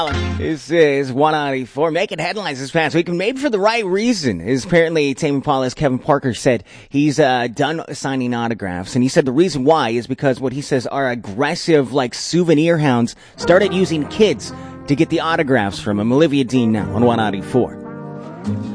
This is 194 making headlines this past week, and maybe for the right reason. Is apparently Tame Impala's Kevin Parker said he's done signing autographs, and he said the reason why is because what he says are aggressive, like souvenir hounds, started using kids to get the autographs from him. Olivia Dean now on 194.